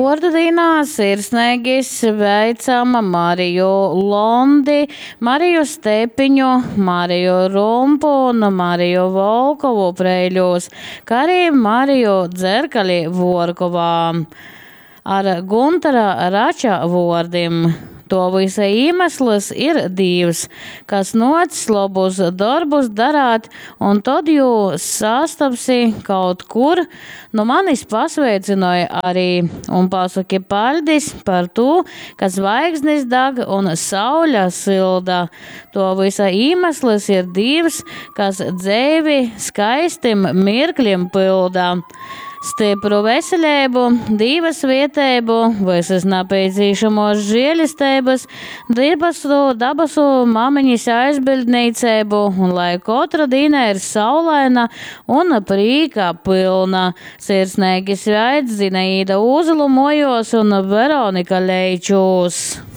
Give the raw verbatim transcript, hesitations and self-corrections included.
Vordadīnā sirsnīgi sveicam Mariju Londi, Mariju Stepiņu, Mariju Rumpu un Mariju Volkovu Preiļos, kā arī Mariju Dzerkali Vorkovā ar Guntara Rača vordim. To visa iemesls ir Dievs, kas nocis labus darbus darāt, un tad jū sastapsi kaut kur, nu manis pasveicināja arī, un pasaki paļdis par to, ka zvaigznes dag un sauļa silda. To visa iemesls ir Dievs, kas dzēvi skaistim mirkļiem pilda. Stipru veselību, divas vietēbu, visas napīdzīšamos žēlistēbas, dibasu dabasu mamiņas aizbildnīcēbu, un lai katra dīna ir saulaina un prīka pilna. Sirsnīgi sveic Zinaīda Uzulu mojos un Veronika Leičūs.